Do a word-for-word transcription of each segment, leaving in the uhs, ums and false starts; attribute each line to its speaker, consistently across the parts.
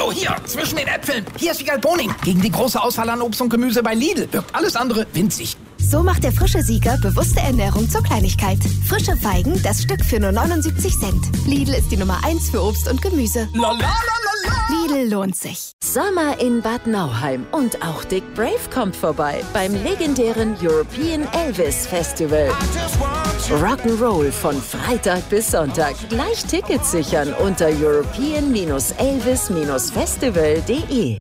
Speaker 1: Hallo, hier, zwischen den Äpfeln. Hier ist Wiegald Boning. Gegen die große Auswahl an Obst und Gemüse bei Lidl wirkt alles andere winzig.
Speaker 2: So macht der frische Sieger bewusste Ernährung zur Kleinigkeit. Frische Feigen, das Stück für nur neunundsiebzig Cent. Lidl ist die Nummer eins für Obst und Gemüse.
Speaker 1: La, la, la, la, la.
Speaker 2: Lidl lohnt sich.
Speaker 3: Sommer in Bad Nauheim und auch Dick Brave kommt vorbei beim legendären European Elvis Festival. Rock'n'Roll von Freitag bis Sonntag. Gleich Tickets sichern unter european elvis festival punkt de.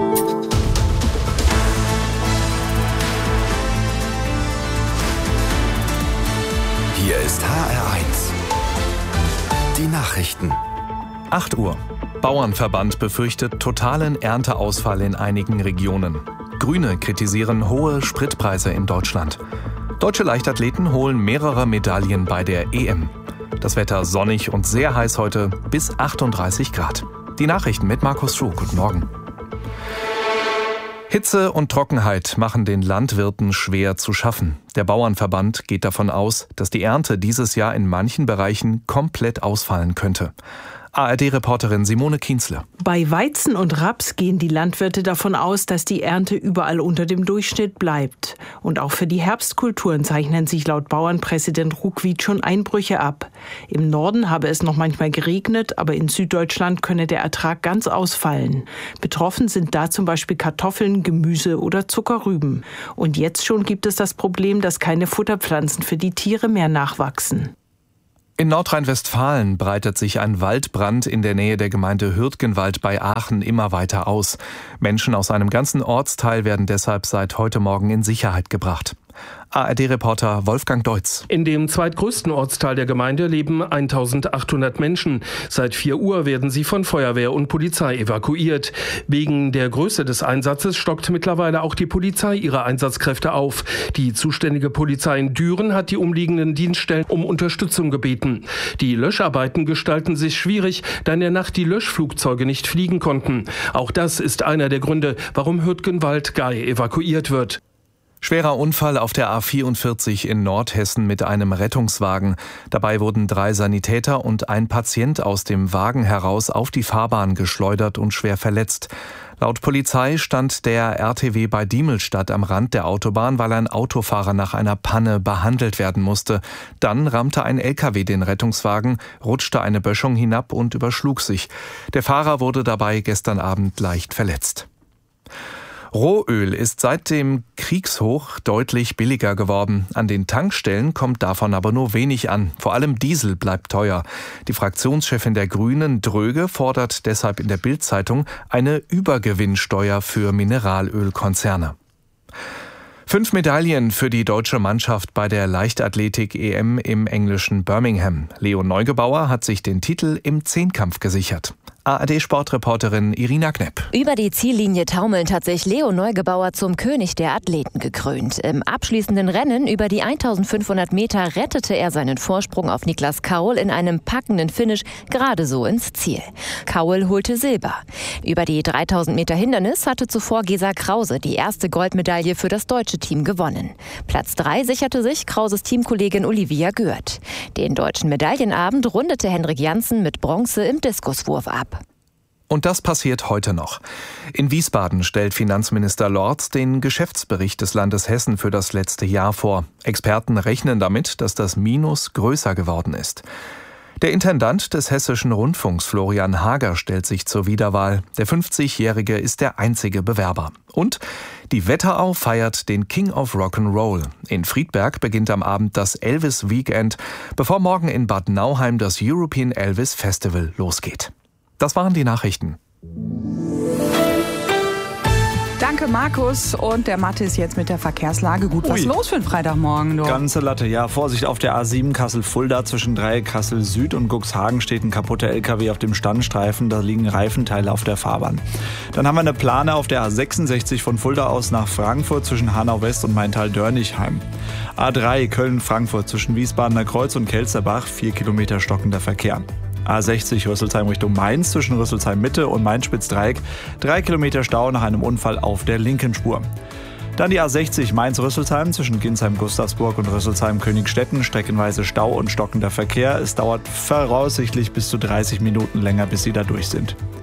Speaker 4: Hier ist H R eins. Die Nachrichten.
Speaker 5: acht Uhr. Bauernverband befürchtet totalen Ernteausfall in einigen Regionen. Grüne kritisieren hohe Spritpreise in Deutschland. Deutsche Leichtathleten holen mehrere Medaillen bei der E M. Das Wetter sonnig und sehr heiß heute, bis achtunddreißig Grad. Die Nachrichten mit Markus Schuh. Guten Morgen. Hitze und Trockenheit machen den Landwirten schwer zu schaffen. Der Bauernverband geht davon aus, dass die Ernte dieses Jahr in manchen Bereichen komplett ausfallen könnte. A R D-Reporterin Simone Kienzle.
Speaker 6: Bei Weizen und Raps gehen die Landwirte davon aus, dass die Ernte überall unter dem Durchschnitt bleibt. Und auch für die Herbstkulturen zeichnen sich laut Bauernpräsident Ruckwied schon Einbrüche ab. Im Norden habe es noch manchmal geregnet, aber in Süddeutschland könne der Ertrag ganz ausfallen. Betroffen sind da zum Beispiel Kartoffeln, Gemüse oder Zuckerrüben. Und jetzt schon gibt es das Problem, dass keine Futterpflanzen für die Tiere mehr nachwachsen.
Speaker 5: In Nordrhein-Westfalen breitet sich ein Waldbrand in der Nähe der Gemeinde Hürtgenwald bei Aachen immer weiter aus. Menschen aus einem ganzen Ortsteil werden deshalb seit heute Morgen in Sicherheit gebracht. A R D-Reporter Wolfgang Deutz.
Speaker 7: In dem zweitgrößten Ortsteil der Gemeinde leben eintausendachthundert Menschen. Seit vier Uhr werden sie von Feuerwehr und Polizei evakuiert. Wegen der Größe des Einsatzes stockt mittlerweile auch die Polizei ihre Einsatzkräfte auf. Die zuständige Polizei in Düren hat die umliegenden Dienststellen um Unterstützung gebeten. Die Löscharbeiten gestalten sich schwierig, da in der Nacht die Löschflugzeuge nicht fliegen konnten. Auch das ist einer der Gründe, warum Hürtgenwald-Gay evakuiert wird.
Speaker 5: Schwerer Unfall auf der A vierundvierzig in Nordhessen mit einem Rettungswagen. Dabei wurden drei Sanitäter und ein Patient aus dem Wagen heraus auf die Fahrbahn geschleudert und schwer verletzt. Laut Polizei stand der R T W bei Diemelstadt am Rand der Autobahn, weil ein Autofahrer nach einer Panne behandelt werden musste. Dann rammte ein L K W den Rettungswagen, rutschte eine Böschung hinab und überschlug sich. Der Fahrer wurde dabei gestern Abend leicht verletzt. Rohöl ist seit dem Kriegshoch deutlich billiger geworden. An den Tankstellen kommt davon aber nur wenig an. Vor allem Diesel bleibt teuer. Die Fraktionschefin der Grünen, Dröge, fordert deshalb in der Bild-Zeitung eine Übergewinnsteuer für Mineralölkonzerne. Fünf Medaillen für die deutsche Mannschaft bei der Leichtathletik-E M im englischen Birmingham. Leo Neugebauer hat sich den Titel im Zehnkampf gesichert. A R D-Sportreporterin Irina Knepp.
Speaker 8: Über die Ziellinie taumelnd hat sich Leo Neugebauer zum König der Athleten gekrönt. Im abschließenden Rennen über die eintausendfünfhundert Meter rettete er seinen Vorsprung auf Niklas Kaul in einem packenden Finish gerade so ins Ziel. Kaul holte Silber. Über die dreitausend Meter Hindernis hatte zuvor Gesa Krause die erste Goldmedaille für das deutsche Team gewonnen. Platz drei sicherte sich Krauses Teamkollegin Olivia Gürt. Den deutschen Medaillenabend rundete Henrik Janssen mit Bronze im Diskuswurf ab.
Speaker 5: Und das passiert heute noch. In Wiesbaden stellt Finanzminister Lorz den Geschäftsbericht des Landes Hessen für das letzte Jahr vor. Experten rechnen damit, dass das Minus größer geworden ist. Der Intendant des Hessischen Rundfunks, Florian Hager, stellt sich zur Wiederwahl. Der fünfzigjährige ist der einzige Bewerber. Und die Wetterau feiert den King of Rock'n'Roll. In Friedberg beginnt am Abend das Elvis Weekend, bevor morgen in Bad Nauheim das European Elvis Festival losgeht. Das waren die Nachrichten.
Speaker 9: Danke, Markus. Und der Mathe ist jetzt mit der Verkehrslage. Gut, was ist los für den Freitagmorgen? Du?
Speaker 10: Ganze Latte, ja. Vorsicht auf der A sieben Kassel-Fulda. Zwischen Dreieck Kassel Süd und Cuxhagen steht ein kaputter L K W auf dem Standstreifen. Da liegen Reifenteile auf der Fahrbahn. Dann haben wir eine Plane auf der A sechsundsechzig von Fulda aus nach Frankfurt zwischen Hanau West und Maintal-Dörnichheim. A drei Köln-Frankfurt zwischen Wiesbadener Kreuz und Kelsterbach. Vier Kilometer stockender Verkehr. A sechzig Rüsselsheim Richtung Mainz zwischen Rüsselsheim Mitte und Mainz-Spitzdreieck. Drei Kilometer Stau nach einem Unfall auf der linken Spur. Dann die A sechzig Mainz-Rüsselsheim zwischen Ginsheim-Gustavsburg und Rüsselsheim-Königstetten. Streckenweise Stau und stockender Verkehr. Es dauert voraussichtlich bis zu dreißig Minuten länger, bis Sie da durch sind.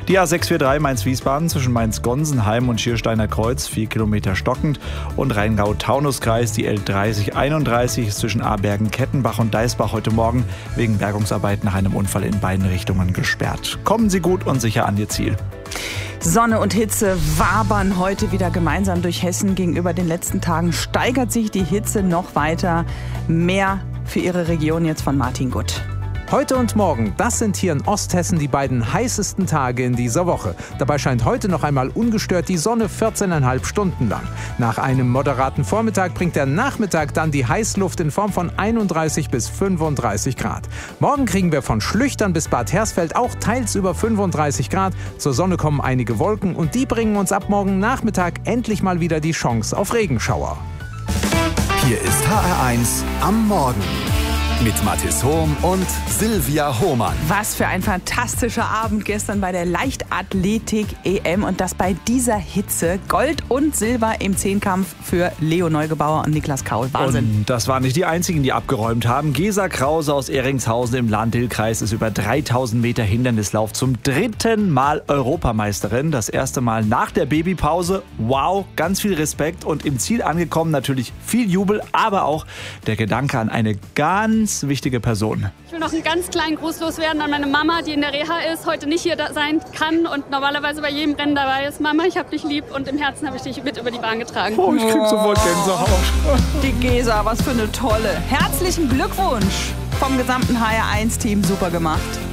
Speaker 10: Die A sechs vier drei Mainz-Wiesbaden zwischen Mainz-Gonsenheim und Schiersteiner Kreuz, vier Kilometer stockend. Und Rheingau-Taunus-Kreis, die L dreißig einunddreißig ist zwischen Abergen, Kettenbach und Deisbach heute Morgen wegen Bergungsarbeit nach einem Unfall in beiden Richtungen gesperrt. Kommen Sie gut und sicher an Ihr Ziel.
Speaker 9: Sonne und Hitze wabern heute wieder gemeinsam durch Hessen. Gegenüber den letzten Tagen steigert sich die Hitze noch weiter. Mehr für Ihre Region jetzt von Martin Gutt.
Speaker 11: Heute und morgen, das sind hier in Osthessen die beiden heißesten Tage in dieser Woche. Dabei scheint heute noch einmal ungestört die Sonne vierzehneinhalb Stunden lang. Nach einem moderaten Vormittag bringt der Nachmittag dann die Heißluft in Form von einunddreißig bis fünfunddreißig Grad. Morgen kriegen wir von Schlüchtern bis Bad Hersfeld auch teils über fünfunddreißig Grad. Zur Sonne kommen einige Wolken und die bringen uns ab morgen Nachmittag endlich mal wieder die Chance auf Regenschauer.
Speaker 4: Hier ist H R eins am Morgen. Mit Mathis Hohm und Silvia Hohmann.
Speaker 9: Was für ein fantastischer Abend gestern bei der Leichtathletik-E M und das bei dieser Hitze. Gold und Silber im Zehnkampf für Leo Neugebauer und Niklas Kaul. Wahnsinn.
Speaker 10: Und das waren nicht die einzigen, die abgeräumt haben. Gesa Krause aus Ehringshausen im Lahn-Dill-Kreis ist über dreitausend Meter Hindernislauf zum dritten Mal Europameisterin. Das erste Mal nach der Babypause. Wow, ganz viel Respekt und im Ziel angekommen natürlich viel Jubel, aber auch der Gedanke an eine ganz wichtige Person.
Speaker 12: Ich will noch einen ganz kleinen Gruß loswerden an meine Mama, die in der Reha ist, heute nicht hier sein kann und normalerweise bei jedem Rennen dabei ist. Mama, ich hab dich lieb und im Herzen habe ich dich mit über die Bahn getragen.
Speaker 10: Oh, ich krieg sofort Gänsehaut.
Speaker 9: Die Gesa, was für eine tolle. Herzlichen Glückwunsch vom gesamten H R eins Team, super gemacht.